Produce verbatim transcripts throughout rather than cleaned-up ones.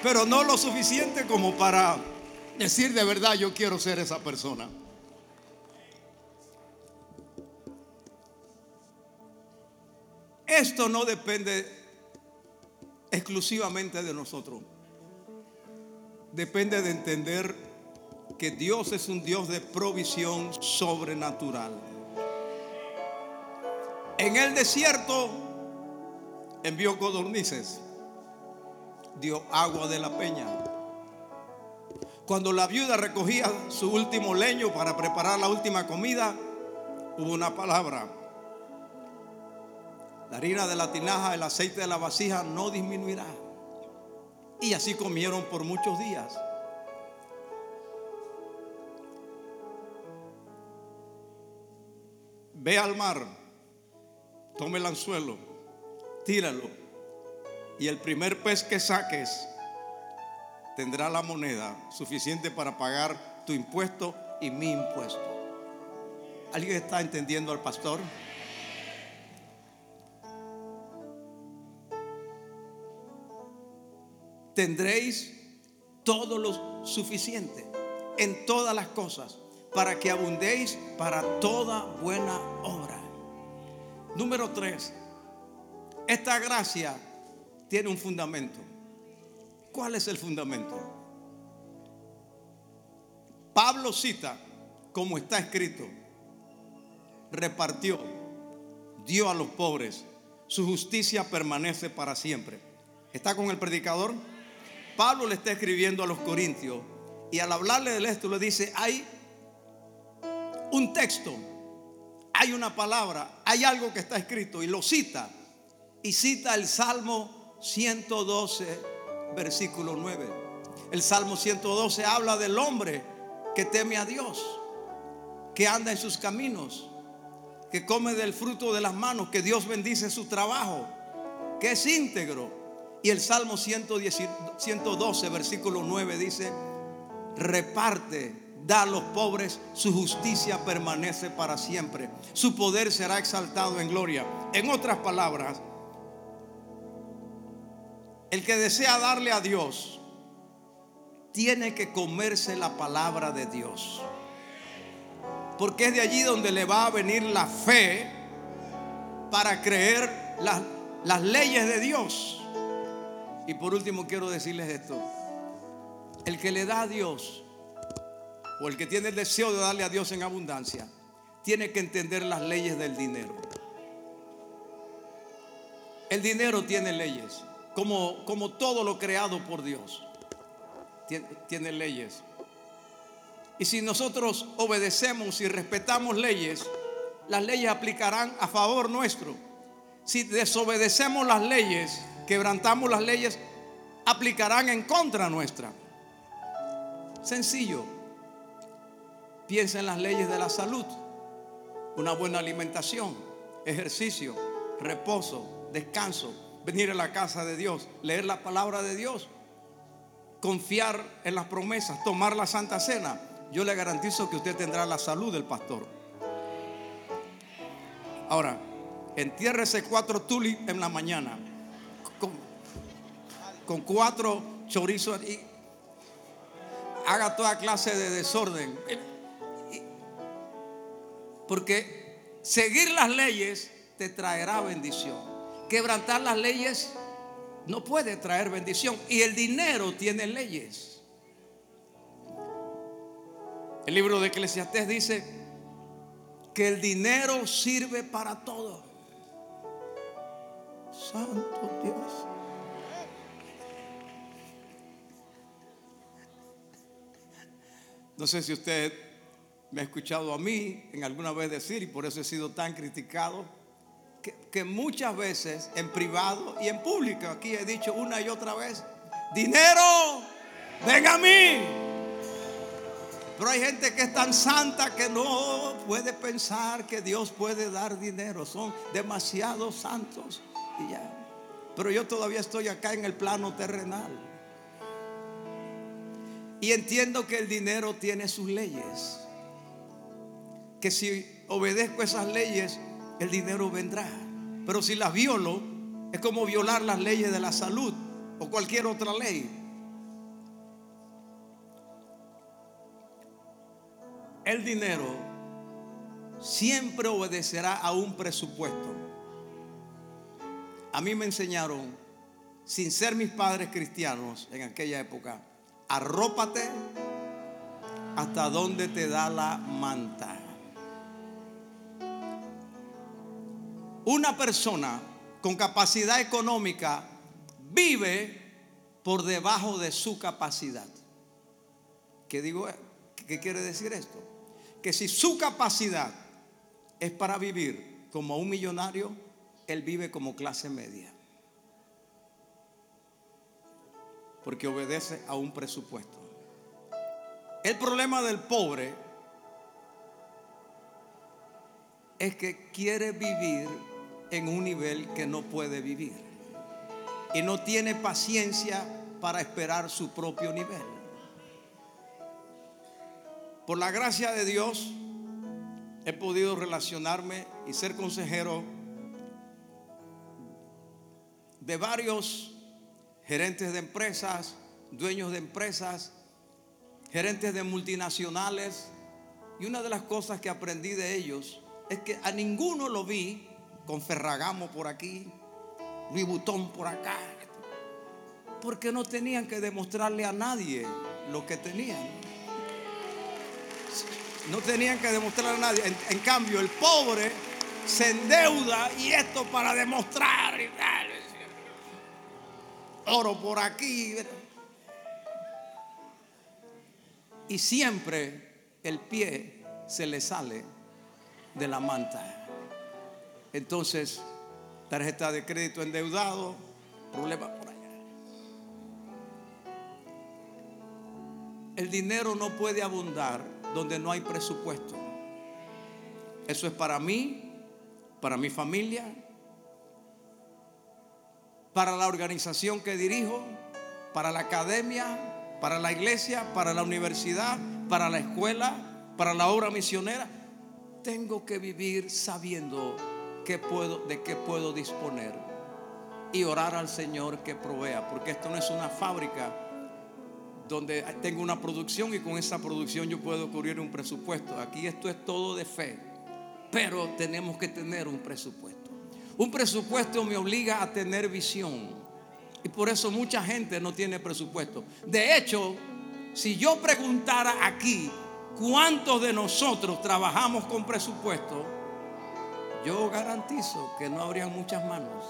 pero no lo suficiente como para decir de verdad yo quiero ser esa persona. Esto no depende exclusivamente de nosotros. Depende de entender que Dios es un Dios de provisión sobrenatural. En el desierto envió codornices, dio agua de la peña. Cuando la viuda recogía su último leño para preparar la última comida, hubo una palabra: la harina de la tinaja, el aceite de la vasija no disminuirá. Y así comieron por muchos días. Ve al mar, tome el anzuelo, tíralo, y el primer pez que saques tendrá la moneda suficiente para pagar tu impuesto y mi impuesto. ¿Alguien está entendiendo al pastor? Tendréis todo lo suficiente en todas las cosas, para que abundéis para toda buena obra. Número tres, esta gracia tiene un fundamento. ¿Cuál es el fundamento? Pablo cita, como está escrito: repartió, dio a los pobres, su justicia permanece para siempre. ¿Está con el predicador? Pablo le está escribiendo a los corintios, y al hablarle de esto le dice: hay un texto, hay una palabra, hay algo que está escrito, y lo cita, y cita el Salmo ciento doce, versículo nueve. El Salmo ciento doce habla del hombre que teme a Dios, que anda en sus caminos, que come del fruto de las manos, que Dios bendice su trabajo, que es íntegro. Y el Salmo ciento doce, versículo nueve dice: reparte, da a los pobres, su justicia permanece para siempre, su poder será exaltado en gloria. En otras palabras, el que desea darle a Dios tiene que comerse la palabra de Dios, porque es de allí donde le va a venir la fe para creer las, las leyes de Dios. Y por último quiero decirles esto: el que le da a Dios, o el que tiene el deseo de darle a Dios en abundancia, tiene que entender las leyes del dinero. El dinero tiene leyes, como, como todo lo creado por Dios tiene, tiene leyes. Y si nosotros obedecemos y respetamos leyes, las leyes aplicarán a favor nuestro. Si desobedecemos las leyes, quebrantamos las leyes, aplicarán en contra nuestra. Sencillo. Piensa en las leyes de la salud: una buena alimentación, ejercicio, reposo, descanso, venir a la casa de Dios, leer la palabra de Dios, confiar en las promesas, tomar la Santa Cena. Yo le garantizo que usted tendrá la salud del pastor. Ahora, entiérrese cuatro tulips en la mañana con, con cuatro chorizos y haga toda clase de desorden, porque seguir las leyes te traerá bendición. Quebrantar las leyes no puede traer bendición. Y el dinero tiene leyes. El libro de Eclesiastés dice que el dinero sirve para todo. Santo Dios. No sé si usted me ha escuchado a mí en alguna vez decir, y por eso he sido tan criticado, que, que muchas veces en privado y en público, aquí he dicho una y otra vez: dinero, ven a mí. Pero hay gente que es tan santa que no puede pensar que Dios puede dar dinero. Son demasiado santos y ya. Pero yo todavía estoy acá en el plano terrenal, y entiendo que el dinero tiene sus leyes, que si obedezco esas leyes, el dinero vendrá. Pero si las violo, es como violar las leyes de la salud o cualquier otra ley. el dinero siempre obedecerá a un presupuesto. A mí me enseñaron, sin ser mis padres cristianos en aquella época, arrópate hasta donde te da la manta. Una persona con capacidad económica vive por debajo de su capacidad. ¿Qué digo? ¿Qué quiere decir esto? Que si su capacidad es para vivir como un millonario, él vive como clase media, porque obedece a un presupuesto. El problema del pobre es que quiere vivir en un nivel que no puede vivir y no tiene paciencia para esperar su propio nivel. Por la gracia de Dios he podido relacionarme y ser consejero de varios gerentes de empresas, dueños de empresas, gerentes de multinacionales, y una de las cosas que aprendí de ellos es que a ninguno lo vi con Ferragamo por aquí, Louis Vuitton por acá, porque no tenían que demostrarle a nadie lo que tenían. No tenían que demostrarle a nadie. En, en cambio, el pobre se endeuda, y esto para demostrar, oro por aquí, y siempre el pie se le sale de la manta. Entonces, tarjeta de crédito endeudado, problema por allá. El dinero no puede abundar donde no hay presupuesto. Eso es para mí, para mi familia, para la organización que dirijo, para la academia, para la iglesia, para la universidad, para la escuela, para la obra misionera. Tengo que vivir sabiendo qué puedo, de qué puedo disponer, y orar al Señor que provea, porque esto no es una fábrica donde tengo una producción y con esa producción yo puedo cubrir un presupuesto. Aquí esto es todo de fe, pero tenemos que tener un presupuesto. Un presupuesto me obliga a tener visión, y por eso mucha gente no tiene presupuesto. De hecho, si yo preguntara aquí cuántos de nosotros trabajamos con presupuesto, yo garantizo que no habrían muchas manos.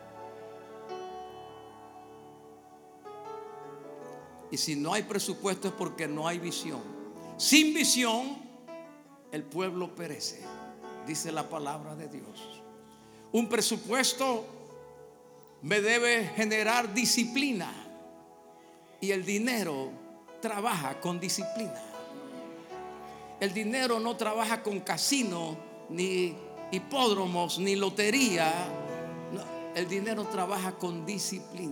Y si no hay presupuesto es porque no hay visión. Sin visión el pueblo perece, dice la palabra de Dios. Un presupuesto me debe generar disciplina, y el dinero trabaja con disciplina. El dinero no trabaja con casino, ni hipódromos, ni lotería. No, el dinero trabaja con disciplina.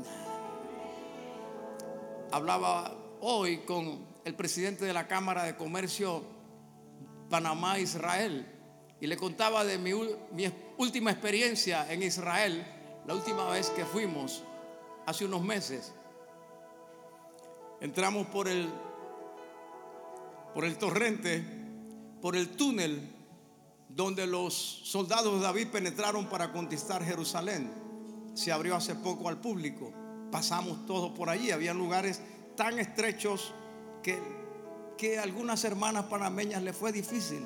Hablaba hoy con el presidente de la Cámara de Comercio Panamá-Israel, y le contaba de mi, mi última experiencia en Israel, la última vez que fuimos, hace unos meses. Entramos por el, por el torrente, por el túnel donde los soldados de David penetraron para conquistar Jerusalén. Se abrió hace poco al público. Pasamos todos por allí. Había lugares tan estrechos que, que a algunas hermanas panameñas les fue difícil.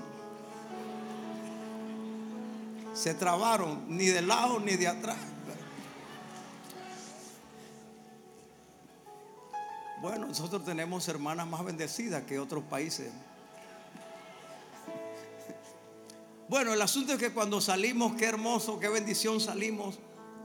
Se trabaron, ni de lado ni de atrás. Bueno, nosotros tenemos hermanas más bendecidas que otros países. Bueno, el asunto es que cuando salimos, qué hermoso, qué bendición salimos.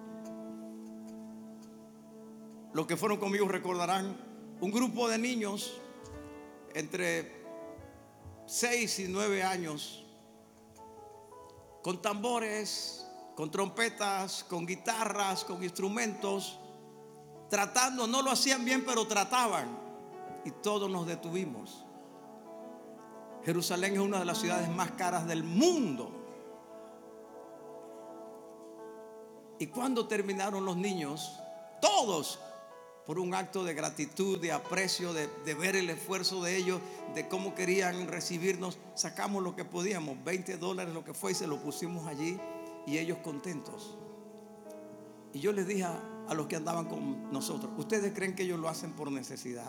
Los que fueron conmigo recordarán un grupo de niños entre seis y nueve años, con tambores, con trompetas, con guitarras, con instrumentos, tratando, no lo hacían bien, pero trataban, y todos nos detuvimos. Jerusalén es una de las ciudades más caras del mundo. Y cuando terminaron los niños, todos por un acto de gratitud, de aprecio, de, de ver el esfuerzo de ellos, de cómo querían recibirnos. Sacamos lo que podíamos, veinte dólares, lo que fue, y se lo pusimos allí, y ellos contentos. Y yo les dije a, a los que andaban con nosotros: ¿ustedes creen que ellos lo hacen por necesidad?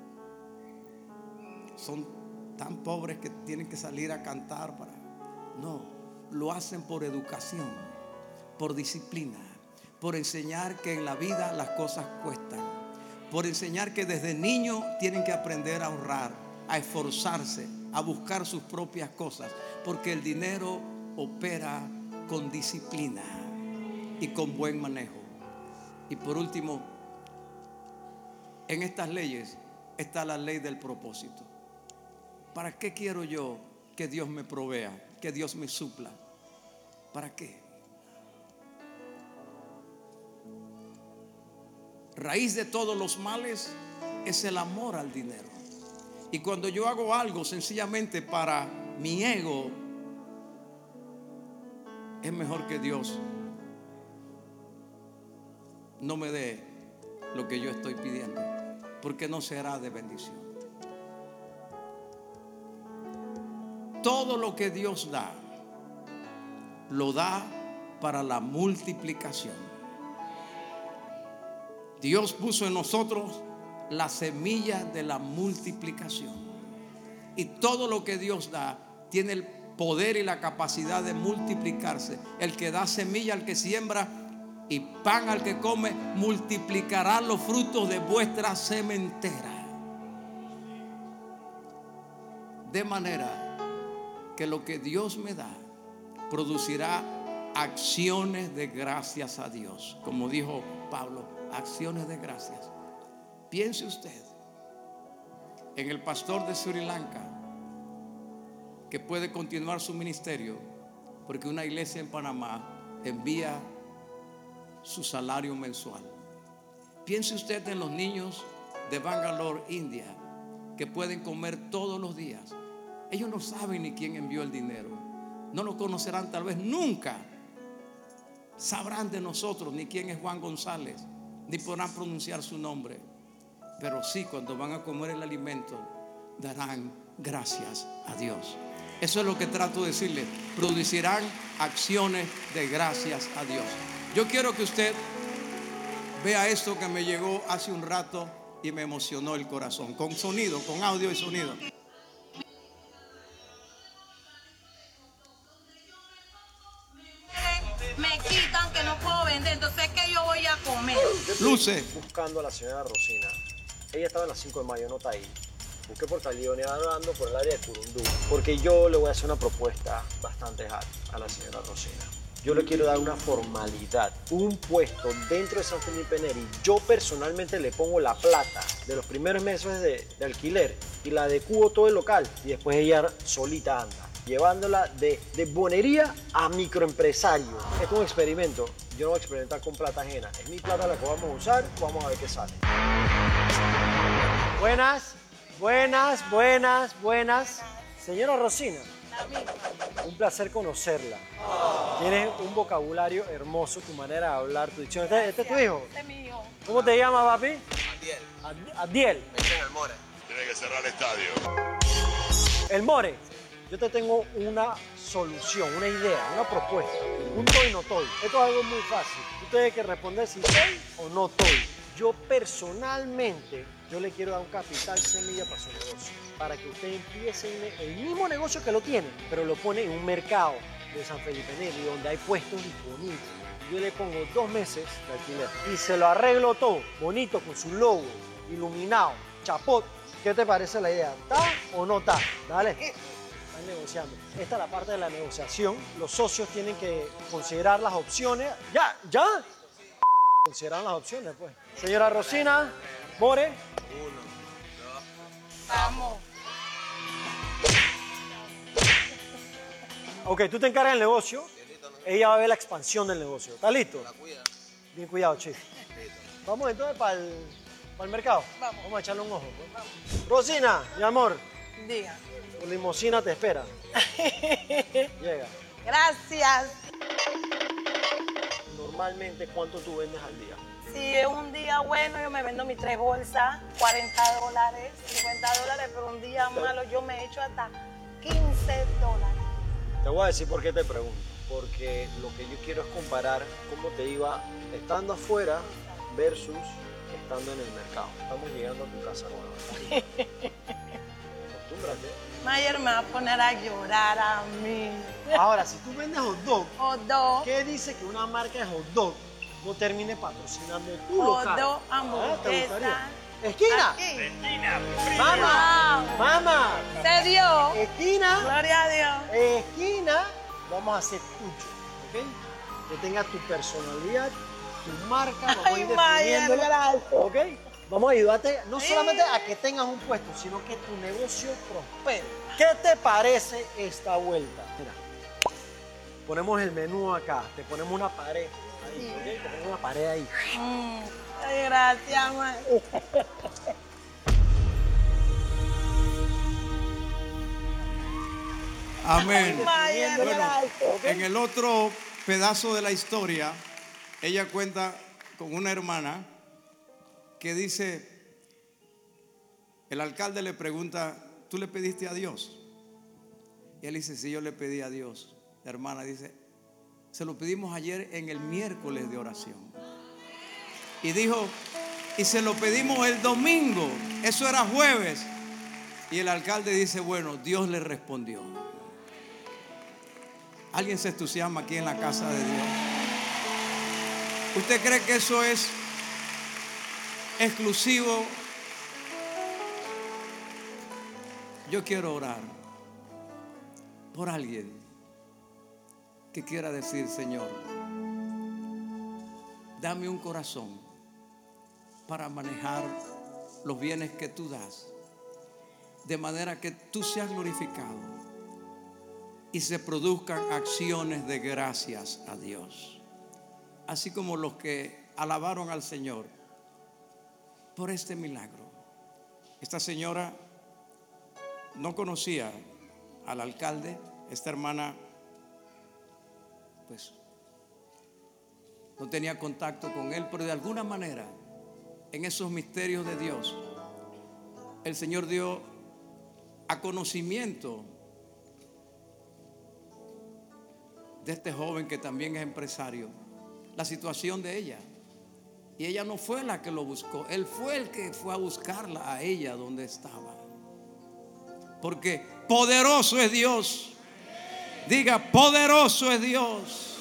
Son tan pobres que tienen que salir a cantar para... No, lo hacen por educación, por disciplina, por enseñar que en la vida las cosas cuestan, por enseñar que desde niños tienen que aprender a ahorrar, a esforzarse, a buscar sus propias cosas, porque el dinero opera con disciplina y con buen manejo. Y por último, en estas leyes está la ley del propósito. ¿Para qué quiero yo que Dios me provea, que Dios me supla? ¿Para qué? Raíz de todos los males es el amor al dinero. Y cuando yo hago algo sencillamente para mi ego, es mejor que Dios no me dé lo que yo estoy pidiendo, porque no será de bendición. Todo lo que Dios da, lo da para la multiplicación. Dios puso en nosotros la semilla de la multiplicación. Y todo lo que Dios da tiene el poder y la capacidad de multiplicarse. El que da semilla al que siembra y pan al que come, multiplicará los frutos de vuestra sementera. De manera que lo que Dios me da producirá acciones de gracias a Dios. Como dijo Pablo, acciones de gracias. Piense usted en el pastor de Sri Lanka, que puede continuar su ministerio porque una iglesia en Panamá envía su salario mensual. Piense usted en los niños de Bangalore, India, que pueden comer todos los días. Ellos no saben ni quién envió el dinero, no lo conocerán, tal vez nunca sabrán de nosotros ni quién es Juan González, ni podrán pronunciar su nombre, pero sí, cuando van a comer el alimento darán gracias a Dios. Eso es lo que trato de decirle: producirán acciones de gracias a Dios. Yo quiero que usted vea esto que me llegó hace un rato y me emocionó el corazón, con sonido, con audio y sonido. Me quitan que no puedo vender, entonces ¿qué yo voy a comer? Luce. Buscando a la señora Rosina. Ella estaba en la cinco de mayo, no está ahí. Busqué por Calidonia andando por el área de Curundú, porque yo le voy a hacer una propuesta bastante hard a la señora Rosina. Yo le quiero dar una formalidad, un puesto dentro de San Felipe Neri. Yo personalmente le pongo la plata de los primeros meses de, de alquiler y la adecuo todo el local, y después ella solita anda, llevándola de, de bonería a microempresario. Es un experimento. Yo no voy a experimentar con plata ajena. Es mi plata la que vamos a usar. Vamos a ver qué sale. Buenas, buenas, buenas, buenas. Señora Rosina, un placer conocerla. Tienes un vocabulario hermoso, tu manera de hablar, tu dicción. ¿Este, este es tu hijo? Este es mi hijo. ¿Cómo te llamas, papi? Adiel. Ad- Adiel. Me dicen el More. Tiene que cerrar el estadio. El More, yo te tengo una solución, una idea, una propuesta. Un toy no toy. Esto es algo muy fácil. Tú tienes que responder si toy o no toy. Yo personalmente, yo le quiero dar un capital semilla para su negocio, para que usted empiece el mismo negocio que lo tiene, pero lo pone en un mercado de San Felipe Neri, donde hay puestos disponibles. Yo le pongo dos meses de alquiler y se lo arreglo todo, bonito, con su logo, iluminado, chapot. ¿Qué te parece la idea? ¿Está o no está? Dale. Están negociando. Esta es la parte de la negociación. Los socios tienen que considerar las opciones. ¿Ya? ¿Ya? Considerar las opciones, pues. Señora Rosina, More. Uno, dos. Vamos. Ok, tú te encargas del negocio. Ella va a ver la expansión del negocio. ¿Estás listo? La cuida. Bien cuidado, chico. Vamos entonces para el, para el mercado. Vamos. Vamos a echarle un ojo. Pues. Rosina, mi amor, Diga. tu limusina te espera. Llega. Gracias. Normalmente, ¿cuánto tú vendes al día? Si es un día bueno, yo me vendo mis tres bolsas, cuarenta dólares, cincuenta dólares, pero un día malo yo me echo hasta quince dólares. Te voy a decir por qué te pregunto. Porque lo que yo quiero es comparar cómo te iba estando afuera versus estando en el mercado. Estamos llegando a tu casa nueva. Acostúmbrate. Mayer me va a poner a llorar a mí. Ahora, si tú vendes hot dog, Hot dog, ¿qué dice que una marca de hot dog no termine patrocinando tu hot local? dog, ¿Ah? ¿Te gustaría? hamburguesa. ¡Esquina! Aquí. ¡Mamá! Wow. ¡Mamá! Se dio. ¡Esquina! Gloria a Dios. Esquina, vamos a hacer tuyo, ¿ok? Que tenga tu personalidad, tu marca, vamos a Ay, ir Mayer, definiéndola, gracias. ¿ok? Vamos a ayudarte no Sí. solamente a que tengas un puesto, sino que tu negocio prospere. ¿Qué te parece esta vuelta? Mira, ponemos el menú acá, te ponemos una pared ahí, Sí. ¿ok? Te ponemos una pared ahí. Mm. Ay, gracias, Mayer. Amén. Mayer, Bueno, gracias. en el otro pedazo de la historia, ella cuenta con una hermana que dice, el alcalde le pregunta, ¿tú le pediste a Dios? Y él dice, sí, yo le pedí a Dios. La hermana dice, se lo pedimos ayer en el miércoles de oración. Y dijo, y se lo pedimos el domingo, eso era jueves. Y el alcalde dice, bueno, Dios le respondió. ¿Alguien se entusiasma aquí en la casa de Dios? ¿Usted cree que eso es exclusivo? Yo quiero orar por alguien que quiera decir, Señor, dame un corazón para manejar los bienes que tú das, de manera que tú seas glorificado y se produzcan acciones de gracias a Dios, así como los que alabaron al Señor por este milagro. Esta señora no conocía al alcalde, esta hermana pues no tenía contacto con él, pero de alguna manera en esos misterios de Dios el Señor dio a conocimiento de este joven que también es empresario la situación de ella. Y ella no fue la que lo buscó, él fue el que fue a buscarla a ella donde estaba. Porque poderoso es Dios. Diga, poderoso es Dios.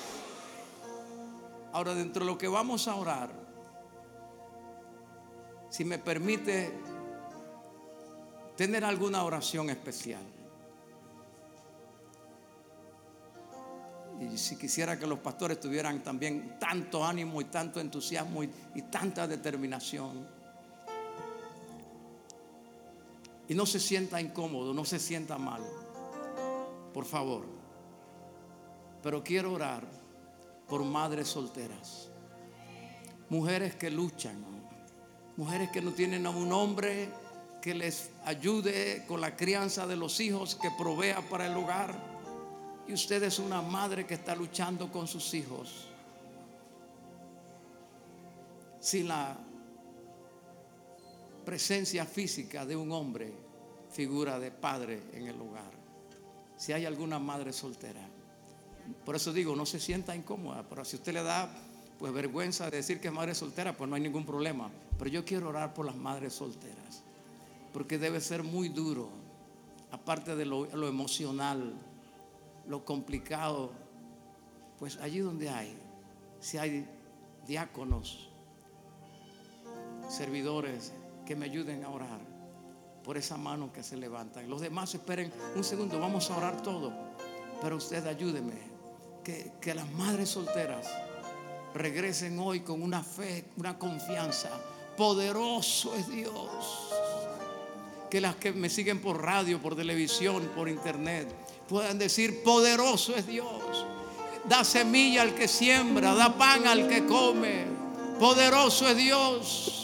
Ahora, dentro de lo que vamos a orar, si me permite tener alguna oración especial. Y si quisiera que los pastores tuvieran también tanto ánimo y tanto entusiasmo y, y tanta determinación. Y no se sienta incómodo, no se sienta mal, por favor. Pero quiero orar por madres solteras, mujeres que luchan, mujeres que no tienen a un hombre que les ayude con la crianza de los hijos, que provea para el hogar. Y usted es una madre que está luchando con sus hijos sin la presencia física de un hombre, figura de padre en el hogar. Si hay alguna madre soltera, por eso digo, no se sienta incómoda, pero si usted le da pues vergüenza de decir que es madre soltera, pues no hay ningún problema. Pero yo quiero orar por las madres solteras, porque debe ser muy duro, aparte de lo, lo emocional, lo complicado. Pues allí donde hay, si hay diáconos, servidores que me ayuden a orar por esa mano que se levanta. Los demás esperen un segundo, vamos a orar todo, pero usted ayúdeme, que, que las madres solteras regresen hoy con una fe, una confianza. Poderoso es Dios. Que las que me siguen por radio, por televisión, por internet puedan decir, poderoso es Dios. Da semilla al que siembra, da pan al que come. Poderoso es Dios.